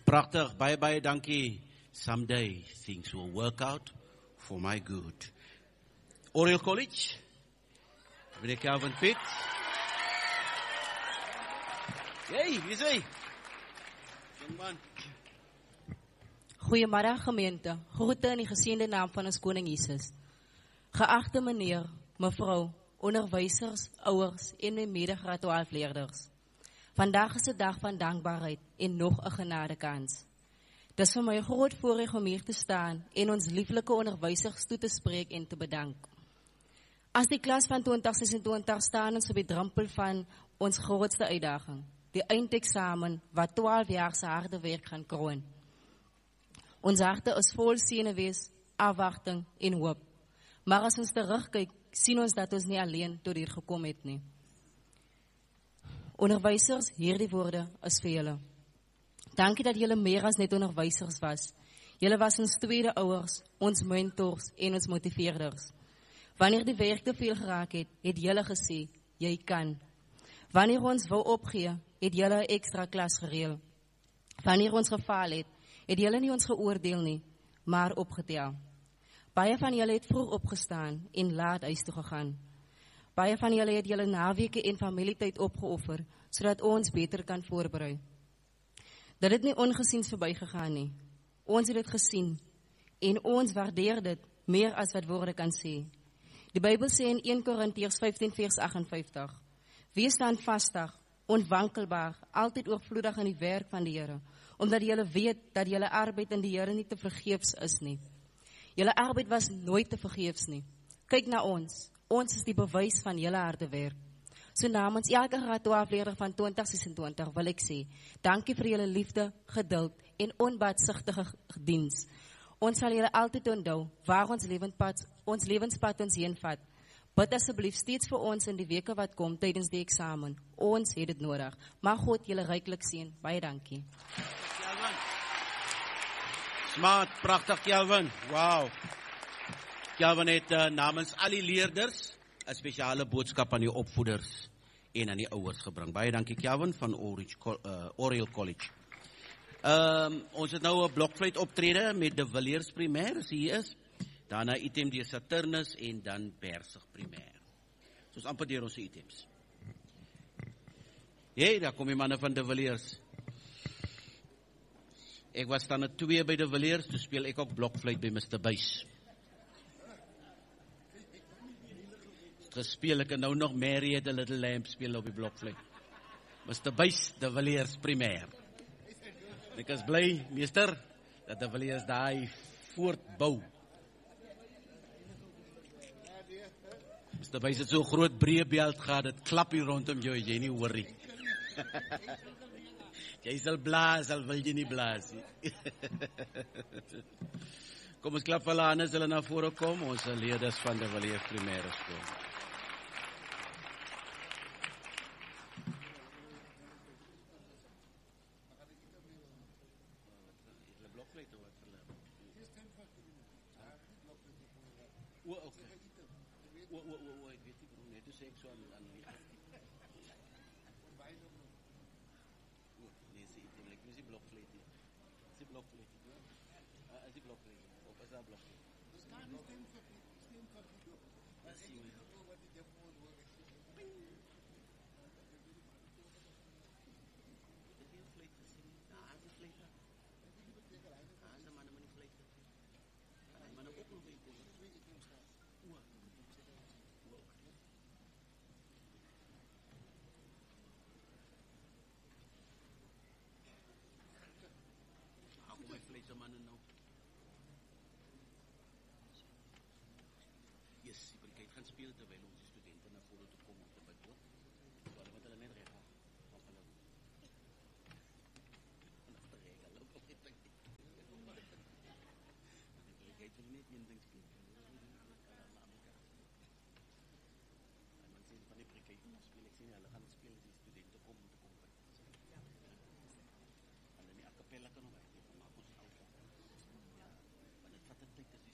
Prachtig, baie dankie. Someday things will work out for my good. Oriel College, meneer Calvin Pitt. Hey, wie is hy? Jongman. Goeiemiddag gemeente, groete in die geseënde naam van ons koning Jesus. Geagte meneer, mevrou, onderwysers, ouers en my mede-graad 12 leerders. Vandag is 'n dag van dankbaarheid en nog 'n genadekans. Dit is vir my 'n groot voorreg om hier te staan en ons lieflike onderwysers toe te spreek en te bedank. As die klas van 2026 staan ons op die drempel van ons grootste uitdaging, die eindeksamen wat 12 jaar se harde werk gaan kroon. Ons harte is vol senuwees, afwagting en hoop. Maar as ons terugkyk, sien ons dat ons nie alleen tot hier gekom het nie. Onderwysers, hierdie woorde is vir julle. Dankie dat julle meer as net onderwysers was. Julle was ons tweede ouers, ons mentors en ons motiveerders. Wanneer die werk te veel geraak het, het julle gesê, jy kan. Wanneer ons wou opgee, het julle 'n ekstra klas gereël. Wanneer ons gefaal het julle nie ons geoordeel nie, maar opgetel. Baie van julle het vroeg opgestaan en laat huis toe gegaan. Baie van julle het julle naweke en familietyd opgeoffer, sodat ons beter kan voorberei. Dit het nie ongesiens verbygegaan nie. Ons het dit gesien en ons waardeer dit meer as wat woorde kan sê. Die Bybel sê in 1 Korintiërs 15 vers 58, wees standvastig, onwankelbaar, altyd oorvloedig in die werk van die Here, omdat julle weet dat julle arbeid in die Here nie te vergeefs is nie. Julle arbeid was nooit te vergeefs nie. Kyk na ons. Ons is die bewys van julle harde werk. So namens elke graad 12 leerder van 2026 wil ek sê, dankie vir julle liefde, geduld en onbaatsigtige diens. Ons sal julle altyd onthou waar ons lewenspad ons heen vat. Bid asseblief steeds vir ons in die weke wat kom tydens die eksamen. Ons het dit nodig. Mag God julle ryklik seën. Baie dankie. Smart, prachtig Kelvin. Wow. Kelvin het namens al die leerders 'n spesiale boodskap aan die opvoeders en aan die ouers gebring. Baie dankie Kelvin van Oriel College. Ons het nou 'n blokfluit optrede met De Villiers primêr, as hier is. Daarna item die Saturnus en dan Persig primêr. Soos amper deur ons items. Hey, daar kom die manne van De Villiers. Ek was dan 'n 2 by De Villiers, toe speel ek ook blokfluit by Mr. Buys. Gespeel ek en nou nog Mary had a Little Lamb speel op die blokfluit. Mr. Buys, De Villiers primêr. Ek is bly, meester, dat De Villiers daai voortbou. Mr. Buys het so groot breë beld gehad, dit klap hier rondom jou, jy nie worry. Jy sal blaas, al wil jy nie blaas nie. Kom ons klap vir hulle aan as hulle na vore kom, ons leerders van De Villiers primêre skool. Kapella kan nog uit, maar ons alfa. Want dit vat 'n tyd as